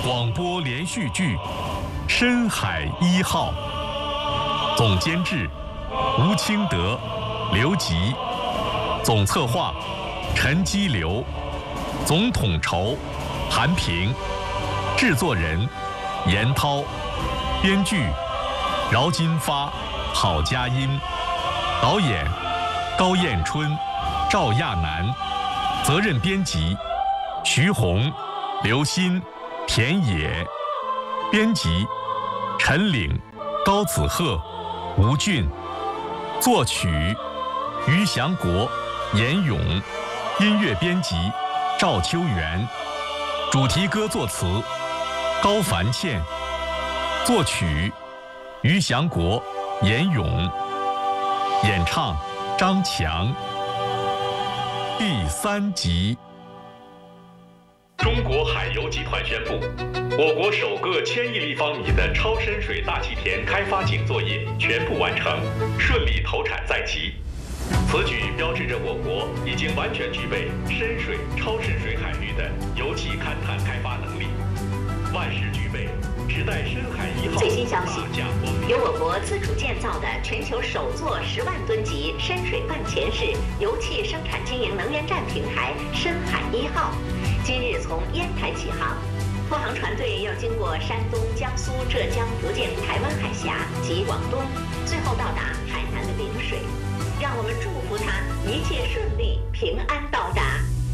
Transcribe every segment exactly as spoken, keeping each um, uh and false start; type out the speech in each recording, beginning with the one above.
广播连续剧《深海一号》，总监制吴清德、刘吉，总策划陈基流，总统筹韩平，制作人严涛，编剧饶金发、郝佳音，导演高彦春、赵亚楠，责任编辑徐红、刘鑫、田野，编辑陈岭、高子鹤、吴俊，作曲于祥国、严勇，音乐编辑赵秋元，主题歌作词高凡倩，作曲于祥国、严勇，演唱张强。第三集。中国海油集团宣布，我国首个千亿立方米的超深水大气田开发井作业全部完成，顺利投产在即。此举标志着我国已经完全具备深水、超深水海域的油气勘探开发能力。万事俱备，只待深海一号。 最新消息，由我国自主建造的全球首座十万吨级深水半潜式油气生产经营能源站平台深海一号，今日从烟台起航。拖航船队要经过山东、江苏、浙江、福建、台湾海峡及广东，最后到达海南的陵水。让我们祝福他一切顺利，平安到达。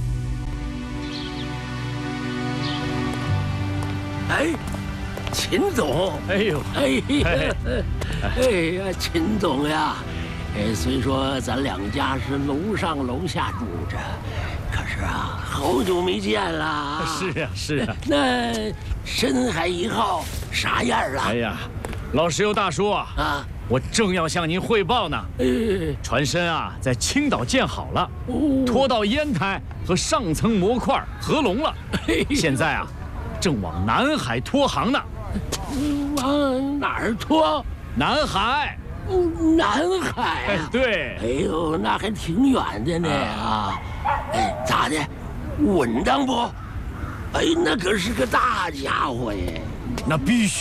哎，秦总， 哎呦， 哎呀，哎呀，秦总呀，哎，虽说咱两家是楼上楼下住着，可是啊，好久没见了。 是啊，是啊。 那深海一号啥样了？ 哎呀，老石油大叔啊，啊，我正要向您汇报呢。哎，船身啊，在青岛建好了，哦、拖到烟台和上层模块合拢了，现在啊。正往南海拖航呢， 往哪儿拖？ 南海。 南海啊？ 对。 哎呦，那还挺远的呢啊！哎，咋的？稳当不？哎，那可是个大家伙耶！ 那必须。